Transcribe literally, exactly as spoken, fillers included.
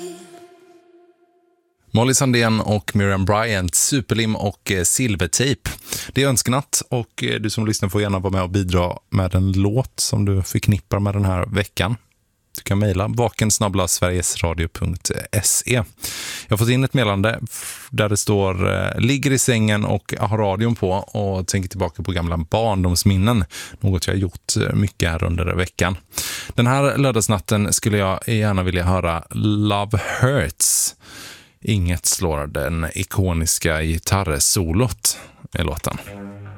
Molly Sandén och Miriam Bryant, Superlim och eh, Silvertejp. Det är önskenatt och eh, du som lyssnar får gärna vara med och bidra med en låt som du förknippar med den här veckan. Du kan mejla vaken snabel-a sverigesradio punkt se. Jag har fått in ett meddelande där det står eh, ligger i sängen och har radion på och tänker tillbaka på gamla barndomsminnen. Något jag har gjort mycket här under veckan. Den här lördagsnatten skulle jag gärna vilja höra Love Hurts. Inget slår den ikoniska gitarrsolot i låten.